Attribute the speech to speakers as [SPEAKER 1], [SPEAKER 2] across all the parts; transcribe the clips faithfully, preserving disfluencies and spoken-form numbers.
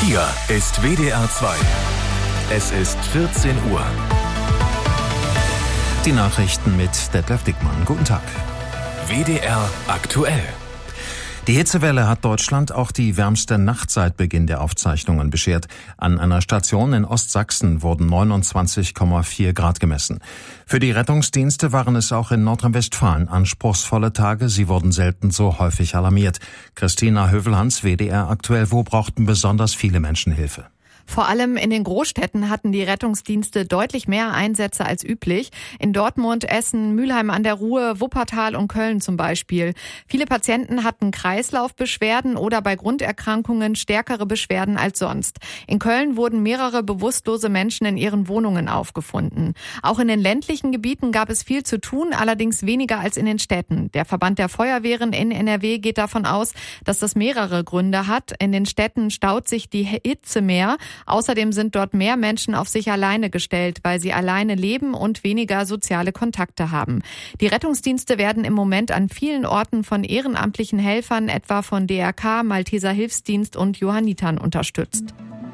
[SPEAKER 1] Hier ist W D R zwei. Es ist vierzehn Uhr.
[SPEAKER 2] Die Nachrichten mit Detlef Dickmann. Guten Tag.
[SPEAKER 1] W D R aktuell.
[SPEAKER 2] Die Hitzewelle hat Deutschland auch die wärmste Nacht seit Beginn der Aufzeichnungen beschert. An einer Station in Ostsachsen wurden neunundzwanzig Komma vier Grad gemessen. Für die Rettungsdienste waren es auch in Nordrhein-Westfalen anspruchsvolle Tage. Sie wurden selten so häufig alarmiert. Christina Hövelhans, W D R aktuell. Wo brauchten besonders viele Menschen Hilfe?
[SPEAKER 3] Vor allem in den Großstädten hatten die Rettungsdienste deutlich mehr Einsätze als üblich. In Dortmund, Essen, Mülheim an der Ruhr, Wuppertal und Köln zum Beispiel. Viele Patienten hatten Kreislaufbeschwerden oder bei Grunderkrankungen stärkere Beschwerden als sonst. In Köln wurden mehrere bewusstlose Menschen in ihren Wohnungen aufgefunden. Auch in den ländlichen Gebieten gab es viel zu tun, allerdings weniger als in den Städten. Der Verband der Feuerwehren in N R W geht davon aus, dass das mehrere Gründe hat. In den Städten staut sich die Hitze mehr. Außerdem sind dort mehr Menschen auf sich alleine gestellt, weil sie alleine leben und weniger soziale Kontakte haben. Die Rettungsdienste werden im Moment an vielen Orten von ehrenamtlichen Helfern, etwa von D R K, Malteser Hilfsdienst und Johannitern unterstützt.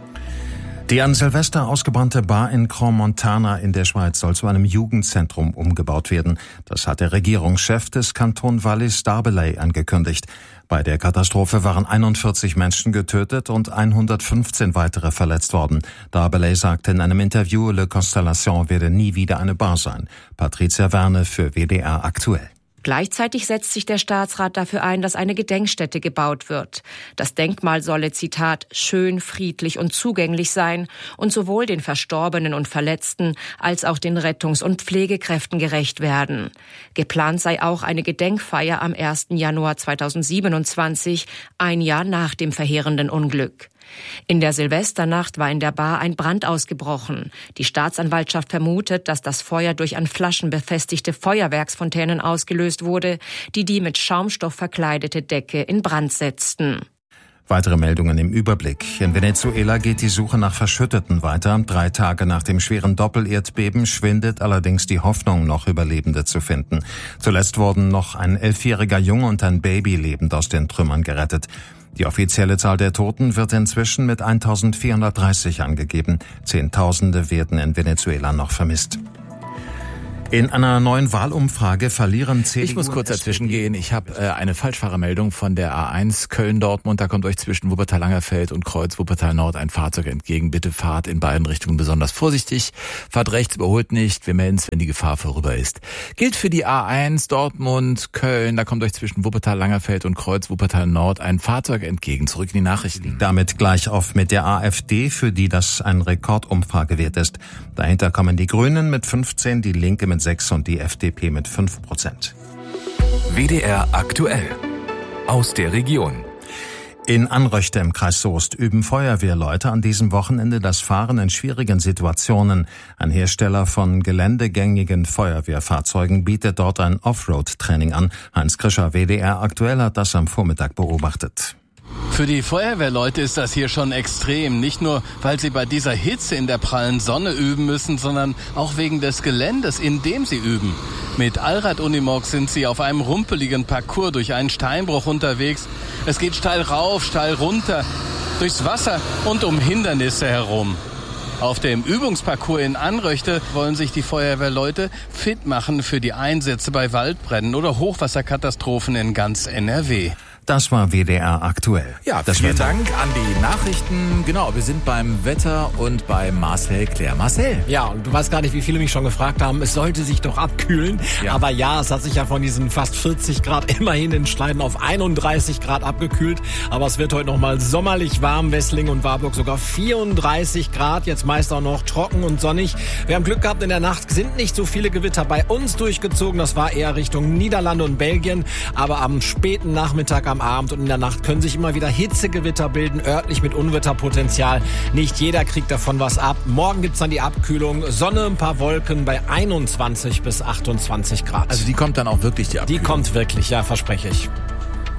[SPEAKER 2] Die an Silvester ausgebrannte Bar in Crans-Montana in der Schweiz soll zu einem Jugendzentrum umgebaut werden. Das hat der Regierungschef des Kanton Wallis-Darbellay angekündigt. Bei der Katastrophe waren einundvierzig Menschen getötet und hundertfünfzehn weitere verletzt worden. Darbellay sagte in einem Interview, Le Constellation werde nie wieder eine Bar sein. Patricia Werne für W D R aktuell.
[SPEAKER 4] Gleichzeitig setzt sich der Staatsrat dafür ein, dass eine Gedenkstätte gebaut wird. Das Denkmal solle, Zitat, schön, friedlich und zugänglich sein und sowohl den Verstorbenen und Verletzten als auch den Rettungs- und Pflegekräften gerecht werden. Geplant sei auch eine Gedenkfeier am ersten Januar zweitausendsiebenundzwanzig, ein Jahr nach dem verheerenden Unglück. In der Silvesternacht war in der Bar ein Brand ausgebrochen. Die Staatsanwaltschaft vermutet, dass das Feuer durch an Flaschen befestigte Feuerwerksfontänen ausgelöst wurde, die die mit Schaumstoff verkleidete Decke in Brand setzten.
[SPEAKER 2] Weitere Meldungen im Überblick. In Venezuela geht die Suche nach Verschütteten weiter. Drei Tage nach dem schweren Doppelerdbeben schwindet allerdings die Hoffnung, noch Überlebende zu finden. Zuletzt wurden noch ein elfjähriger Junge und ein Baby lebend aus den Trümmern gerettet. Die offizielle Zahl der Toten wird inzwischen mit eintausendvierhundertdreißig angegeben. Zehntausende werden in Venezuela noch vermisst. In einer neuen Wahlumfrage verlieren C D U...
[SPEAKER 5] Ich muss kurz dazwischen gehen. Ich habe äh, eine Falschfahrermeldung von der A eins Köln-Dortmund. Da kommt euch zwischen Wuppertal-Langerfeld und Kreuz Wuppertal-Nord ein Fahrzeug entgegen. Bitte fahrt in beiden Richtungen besonders vorsichtig. Fahrt rechts, überholt nicht. Wir melden es, wenn die Gefahr vorüber ist. Gilt für die A eins Dortmund-Köln. Da kommt euch zwischen Wuppertal-Langerfeld und Kreuz Wuppertal-Nord ein Fahrzeug entgegen. Zurück in die Nachrichten.
[SPEAKER 2] Damit gleich auf mit der AfD, für die das ein Rekordumfragewert ist. Dahinter kommen die Grünen mit fünfzehn, die Linke mit sechs und die F D P mit fünf Prozent.
[SPEAKER 1] W D R aktuell. Aus der Region.
[SPEAKER 2] In Anröchte im Kreis Soest üben Feuerwehrleute an diesem Wochenende das Fahren in schwierigen Situationen. Ein Hersteller von geländegängigen Feuerwehrfahrzeugen bietet dort ein Offroad-Training an. Heinz Krischer, W D R aktuell, hat das am Vormittag beobachtet.
[SPEAKER 6] Für die Feuerwehrleute ist das hier schon extrem. Nicht nur, weil sie bei dieser Hitze in der prallen Sonne üben müssen, sondern auch wegen des Geländes, in dem sie üben. Mit Allrad-Unimog sind sie auf einem rumpeligen Parcours durch einen Steinbruch unterwegs. Es geht steil rauf, steil runter, durchs Wasser und um Hindernisse herum. Auf dem Übungsparcours in Anröchte wollen sich die Feuerwehrleute fit machen für die Einsätze bei Waldbränden oder Hochwasserkatastrophen in ganz N R W.
[SPEAKER 2] Das war W D R aktuell.
[SPEAKER 5] Ja,
[SPEAKER 2] das
[SPEAKER 5] vielen
[SPEAKER 2] Wetter.
[SPEAKER 5] Dank an die Nachrichten. Genau, wir sind beim Wetter und bei Marcel Claire. Marcel.
[SPEAKER 7] Ja, und du weißt gar nicht, wie viele mich schon gefragt haben, es sollte sich doch abkühlen. Ja. Aber ja, es hat sich ja von diesen fast vierzig Grad immerhin in Schleiden auf einunddreißig Grad abgekühlt. Aber es wird heute noch mal sommerlich warm. Wesslingen und Warburg sogar vierunddreißig Grad. Jetzt meist auch noch trocken und sonnig. Wir haben Glück gehabt, in der Nacht sind nicht so viele Gewitter bei uns durchgezogen. Das war eher Richtung Niederlande und Belgien. Aber am späten Nachmittag, am Abend und in der Nacht können sich immer wieder Hitzegewitter bilden, örtlich mit Unwetterpotenzial. Nicht jeder kriegt davon was ab. Morgen gibt's dann die Abkühlung. Sonne, ein paar Wolken bei einundzwanzig bis achtundzwanzig Grad.
[SPEAKER 5] Also die kommt dann auch wirklich, die Abkühlung?
[SPEAKER 7] Die kommt wirklich, ja, verspreche ich.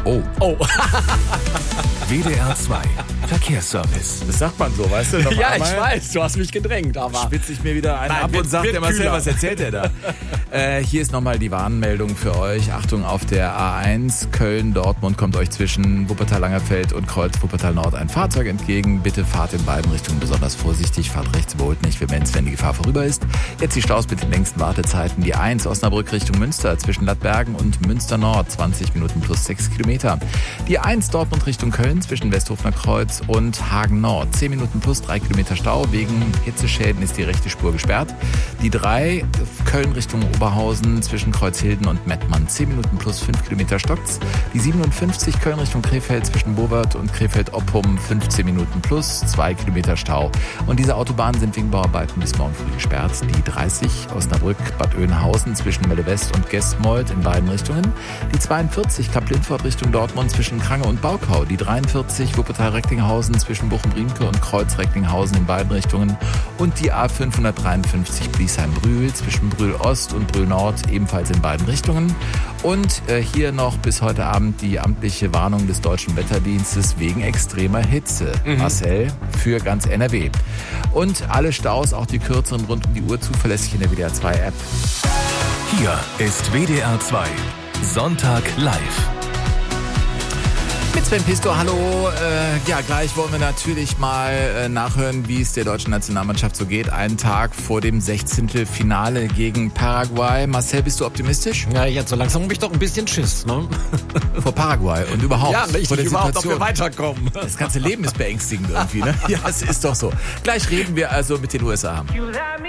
[SPEAKER 5] Oh.
[SPEAKER 7] Oh.
[SPEAKER 1] W D R zwei Verkehrsservice.
[SPEAKER 5] Das sagt man so, weißt du? Noch
[SPEAKER 7] Ja,
[SPEAKER 5] einmal
[SPEAKER 7] ich weiß, du hast mich gedrängt, aber...
[SPEAKER 5] Spitze ich mir wieder einen
[SPEAKER 7] Nein,
[SPEAKER 5] ab
[SPEAKER 7] wird-
[SPEAKER 5] und sagt
[SPEAKER 7] wird
[SPEAKER 5] der Marcel,
[SPEAKER 7] kühler.
[SPEAKER 5] was erzählt er da? äh, hier ist nochmal die Warnmeldung für euch. Achtung, auf der A eins Köln-Dortmund kommt euch zwischen Wuppertal-Langerfeld und Kreuz-Wuppertal-Nord ein Fahrzeug entgegen. Bitte fahrt in beiden Richtungen besonders vorsichtig. Fahrt rechts, überholt nicht. Wir melden es, wenn die Gefahr vorüber ist. Jetzt die Staus mit den längsten Wartezeiten. Die eins Osnabrück Richtung Münster zwischen Lattbergen und Münster-Nord. zwanzig Minuten plus sechs Kilometer. Die eins Dortmund Richtung Köln zwischen Westhofener Kreuz und Hagen-Nord. zehn Minuten plus drei Kilometer Stau. Wegen Hitzeschäden ist die rechte Spur gesperrt. Die drei Köln Richtung Oberhausen zwischen Kreuzhilden und Mettmann. zehn Minuten plus fünf Kilometer stockt's. Die siebenundfünfzig Köln Richtung Krefeld zwischen Bovert und Krefeld-Oppum. fünfzehn Minuten plus zwei Kilometer Stau. Und diese Autobahnen sind wegen Bauarbeiten bis morgen früh gesperrt. Die dreißig Osnabrück-Bad Oeynhausen zwischen Melle West und Gestmold in beiden Richtungen. Die zweiundvierzig Kap-Lindfort Richtung Dortmund zwischen Krange und Baukau. Die dreiundvierzig Wuppertal-Recklinghausen zwischen Bochum-Riemke und Kreuz-Recklinghausen in beiden Richtungen. Und die A fünfhundertdreiundfünfzig Bliesheim-Brühl zwischen Brühl-Ost und Brühl-Nord ebenfalls in beiden Richtungen. Und äh, hier noch bis heute Abend die amtliche Warnung des Deutschen Wetterdienstes wegen extremer Hitze. Mhm. Marcel, für ganz N R W. Und alle Staus, auch die kürzeren, rund um die Uhr zuverlässig in der W D R zwei App.
[SPEAKER 1] Hier ist W D R zwei Sonntag live.
[SPEAKER 5] Mit Sven Pistor, hallo. Äh, ja, gleich wollen wir natürlich mal äh, nachhören, wie es der deutschen Nationalmannschaft so geht. Einen Tag vor dem sechzehnten Finale gegen Paraguay. Marcel, bist du optimistisch?
[SPEAKER 7] Ja, jetzt so langsam habe ich doch ein bisschen Schiss, ne?
[SPEAKER 5] Vor Paraguay und überhaupt
[SPEAKER 7] Ja,
[SPEAKER 5] vor
[SPEAKER 7] richtig,
[SPEAKER 5] der
[SPEAKER 7] überhaupt, ob
[SPEAKER 5] Situation.
[SPEAKER 7] wir weiterkommen.
[SPEAKER 5] Das ganze Leben ist beängstigend irgendwie, ne? Ja, es ist doch so. Gleich reden wir also mit den U S A.